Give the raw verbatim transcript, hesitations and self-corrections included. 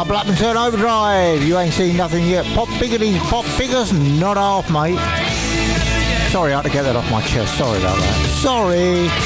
Ah, Blackburn Overdrive. You ain't seen nothing yet. Pop biggity, pop biggers, not half, mate. Sorry, I had to get that off my chest. Sorry about that. Sorry.